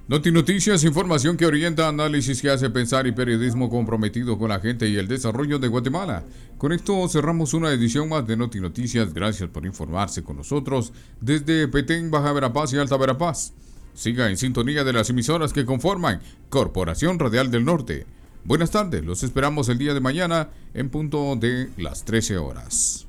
Noti Noticias, información que orienta, análisis que hace pensar y periodismo comprometido con la gente y el desarrollo de Guatemala. Con esto cerramos una edición más de Noti Noticias. Gracias por informarse con nosotros desde Petén, Baja Verapaz y Alta Verapaz. Siga en sintonía de las emisoras que conforman Corporación Radial del Norte. Buenas tardes, los esperamos el día de mañana en punto de las 13 horas.